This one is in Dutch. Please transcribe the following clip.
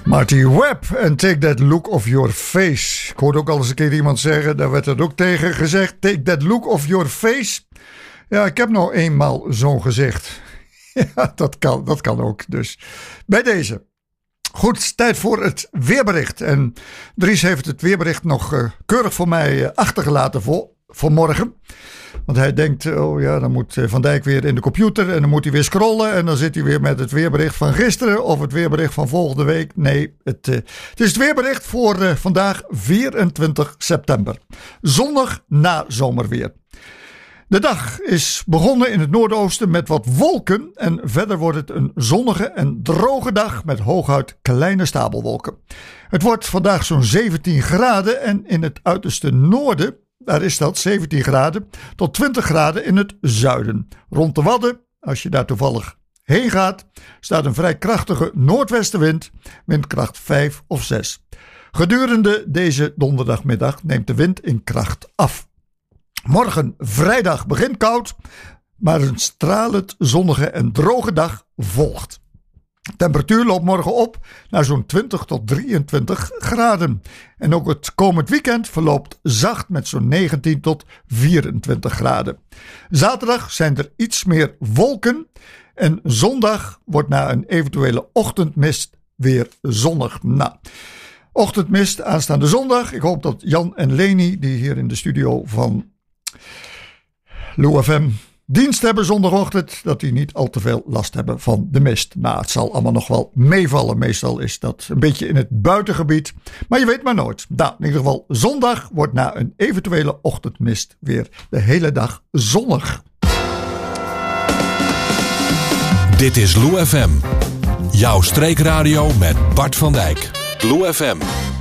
Marty Webb en Take That Look Off Your Face. Ik hoorde ook al eens een keer iemand zeggen, daar werd het ook tegen gezegd. Take That Look Off Your Face. Ja, ik heb nou eenmaal zo'n gezicht. Ja, dat kan ook. Dus bij deze. Goed, tijd voor het weerbericht. En Dries heeft het weerbericht nog keurig voor mij achtergelaten voor morgen. Want hij denkt, oh ja, dan moet Van Dijk weer in de computer en dan moet hij weer scrollen. En dan zit hij weer met het weerbericht van gisteren of het weerbericht van volgende week. Nee, het is het weerbericht voor vandaag 24 september. Zonnig na zomerweer. De dag is begonnen in het noordoosten met wat wolken en verder wordt het een zonnige en droge dag met hooguit kleine stapelwolken. Het wordt vandaag zo'n 17 graden en in het uiterste noorden, daar is dat 17 graden tot 20 graden in het zuiden. Rond de Wadden, als je daar toevallig heen gaat, staat een vrij krachtige noordwestenwind, windkracht 5 of 6. Gedurende deze donderdagmiddag neemt de wind in kracht af. Morgen vrijdag begint koud, maar een stralend zonnige en droge dag volgt. De temperatuur loopt morgen op naar zo'n 20 tot 23 graden. En ook het komend weekend verloopt zacht met zo'n 19 tot 24 graden. Zaterdag zijn er iets meer wolken en zondag wordt na een eventuele ochtendmist weer zonnig. Nou, ochtendmist aanstaande zondag. Ik hoop dat Jan en Leni, die hier in de studio van Lou FM dienst hebben zondagochtend, dat die niet al te veel last hebben van de mist. Nou, het zal allemaal nog wel meevallen. Meestal is dat een beetje in het buitengebied, maar je weet maar nooit. Nou, in ieder geval zondag wordt na een eventuele ochtendmist weer de hele dag zonnig. Dit is Lou FM, jouw streekradio met Bart van Dijk. Lou FM.